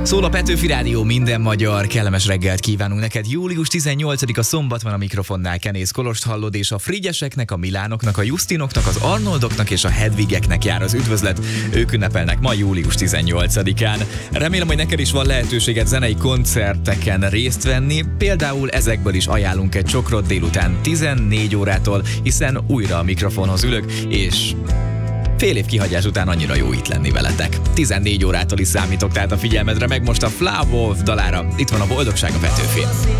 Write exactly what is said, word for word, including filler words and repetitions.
Szól a Petőfi Rádió, minden magyar, kellemes reggelt kívánunk neked. július tizennyolcadika szombat van, a mikrofonnál Kenész Kolost hallod, és a Frigyeseknek, a Milánoknak, a Justinoknak, az Arnoldoknak és a Hedvigeknek jár az üdvözlet. Ők ünnepelnek ma július tizennyolcadikán. Remélem, hogy neked is van lehetőséged zenei koncerteken részt venni, például ezekből is ajánlunk egy csokrot délután tizennégy órától, hiszen újra a mikrofonhoz ülök, és fél év kihagyás után annyira jó itt lenni veletek. tizennégy órától is számítok tehát a figyelmedre, meg most a Flavor dalára. Itt van a Boldogság a Petőfin.